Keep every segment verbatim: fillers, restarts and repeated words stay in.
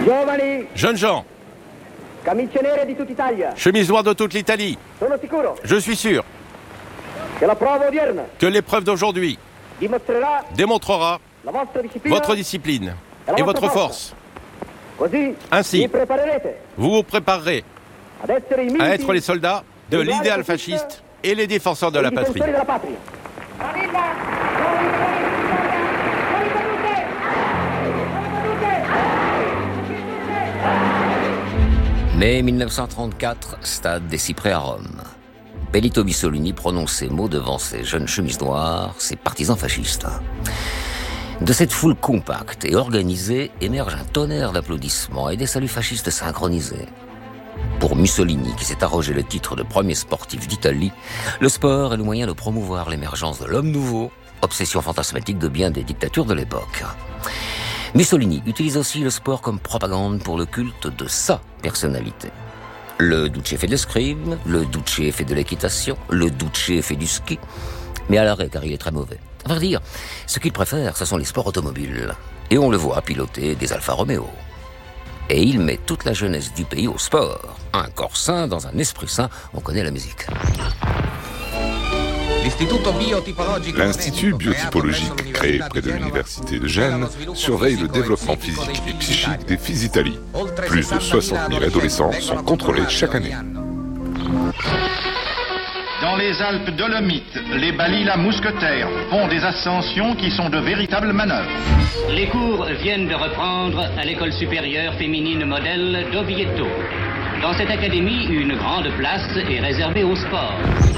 Jeunes gens, Camicie nere di tutta Italia. chemise noire de toute l'Italie, Sono sicuro je suis sûr che la prova odierna que l'épreuve d'aujourd'hui dimostrerà démontrera la vostra disciplina votre discipline e la et vostra votre force. Così Ainsi, vi preparerete vous vous préparerez ad essere i à miti être les soldats de l'idéal fasciste et les défenseurs de e la i patrie. difensori della patria. mai mille neuf cent trente-quatre, stade des Cyprès à Rome. Benito Mussolini prononce ces mots devant ces jeunes chemises noires, ces partisans fascistes. De cette foule compacte et organisée émerge un tonnerre d'applaudissements et des saluts fascistes synchronisés. Pour Mussolini, qui s'est arrogé le titre de premier sportif d'Italie, le sport est le moyen de promouvoir l'émergence de l'homme nouveau, obsession fantasmatique de bien des dictatures de l'époque. Mussolini utilise aussi le sport comme propagande pour le culte de sa personnalité. Le Duce fait de l'escrime, le Duce fait de l'équitation, le Duce fait du ski, mais à l'arrêt car il est très mauvais. À vrai dire, ce qu'il préfère, ce sont les sports automobiles. Et on le voit piloter des Alfa Romeo. Et il met toute la jeunesse du pays au sport. Un corps sain dans un esprit sain, on connaît la musique. L'Institut biotypologique créé près de l'Université de Gênes surveille le développement physique et psychique des Physitali. Plus de soixante mille adolescents sont contrôlés chaque année. Dans les Alpes dolomites, les Balila mousquetaires font des ascensions qui sont de véritables manœuvres. Les cours viennent de reprendre à l'école supérieure féminine modèle d'Oviedo. Dans cette académie, une grande place est réservée au sport.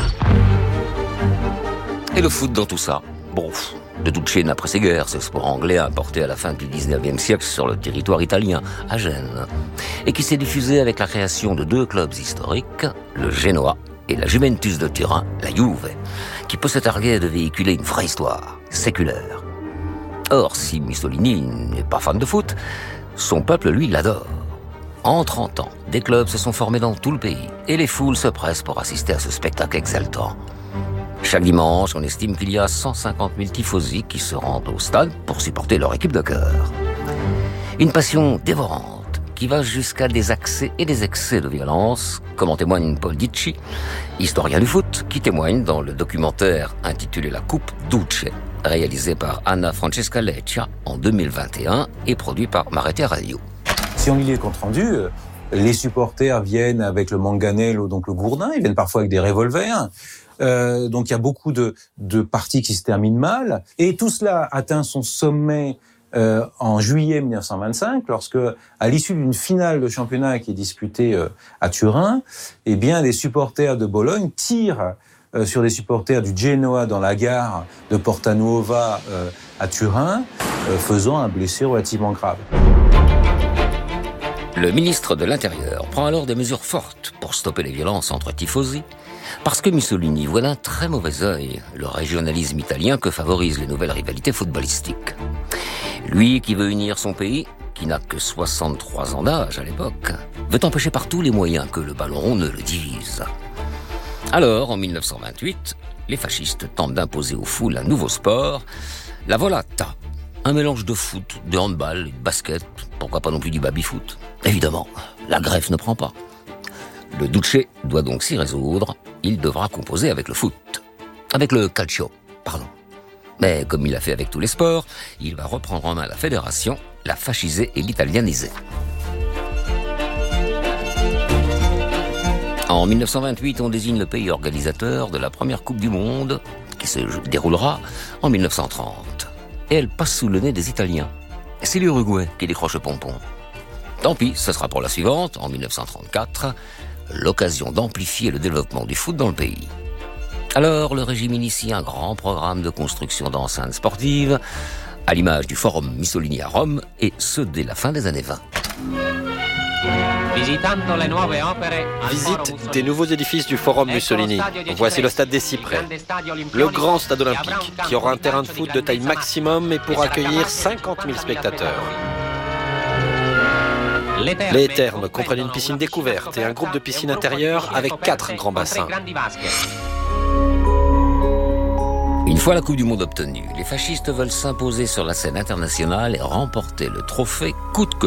Et le foot dans tout ça? Bon, de Duce n'après-guerre, ce sport anglais importé à la fin du dix-neuvième siècle sur le territoire italien, à Gênes, et qui s'est diffusé avec la création de deux clubs historiques, le Genoa et la Juventus de Turin, la Juve, qui peut se targuer de véhiculer une vraie histoire, séculaire. Or, si Mussolini n'est pas fan de foot, son peuple, lui, l'adore. En trente ans, des clubs se sont formés dans tout le pays, et les foules se pressent pour assister à ce spectacle exaltant. Chaque dimanche, on estime qu'il y a cent cinquante mille tifosi qui se rendent au stade pour supporter leur équipe de cœur. Une passion dévorante qui va jusqu'à des accès et des excès de violence, comme en témoigne Paul Dicci, historien du foot, qui témoigne dans le documentaire intitulé La Coupe Duce, réalisé par Anna Francesca Leccia en deux mille vingt et un et produit par Marete Radio. Si on lit les comptes rendus, les supporters viennent avec le manganello, donc le gourdin, ils viennent parfois avec des revolvers. Euh, donc il y a beaucoup de, de parties qui se terminent mal. Et tout cela atteint son sommet euh, en juillet mille neuf cent vingt-cinq, lorsque, à l'issue d'une finale de championnat qui est disputée euh, à Turin, eh bien, des supporters de Bologne tirent euh, sur des supporters du Genoa dans la gare de Porta Nuova euh, à Turin, euh, faisant un blessé relativement grave. Le ministre de l'Intérieur prend alors des mesures fortes pour stopper les violences entre tifosi, parce que Mussolini voit d'un très mauvais œil le régionalisme italien que favorisent les nouvelles rivalités footballistiques. Lui qui veut unir son pays, qui n'a que soixante-trois ans d'âge à l'époque, veut empêcher par tous les moyens que le ballon rond ne le divise. Alors, en mille neuf cent vingt-huit, les fascistes tentent d'imposer aux foules un nouveau sport, la volata. Un mélange de foot, de handball, de basket, pourquoi pas non plus du baby-foot. Évidemment, la greffe ne prend pas. Le Duce doit donc s'y résoudre, il devra composer avec le foot. Avec le calcio, pardon. Mais comme il a fait avec tous les sports, il va reprendre en main la fédération, la fasciser et l'italianiser. En mille neuf cent vingt-huit, on désigne le pays organisateur de la première Coupe du Monde, qui se déroulera en mille neuf cent trente. Et elle passe sous le nez des Italiens. C'est l'Uruguay qui décroche le pompon. Tant pis, ce sera pour la suivante, en mille neuf cent trente-quatre, l'occasion d'amplifier le développement du foot dans le pays. Alors, le régime initie un grand programme de construction d'enceintes sportives, à l'image du Forum Mussolini à Rome, et ce dès la fin des années vingt. Visite des nouveaux édifices du Forum Mussolini. Voici le stade des Cyprès, le grand stade olympique, qui aura un terrain de foot de taille maximum et pourra accueillir cinquante mille spectateurs. Les thermes comprennent une piscine découverte et un groupe de piscines intérieures avec quatre grands bassins. Une fois la Coupe du Monde obtenue, les fascistes veulent s'imposer sur la scène internationale et remporter le trophée coûte que